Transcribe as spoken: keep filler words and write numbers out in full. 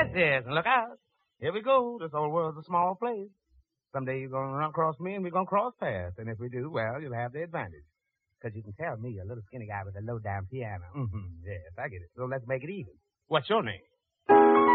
Yes, yes, and look out. Here we go. This old world's a small place. Someday you're going to run across me and we're going to cross paths. And if we do, well, you'll have the advantage. Because you can tell me, a little skinny guy with a low-down piano. Mm-hmm. Yes, I get it. So let's make it even. What's your name?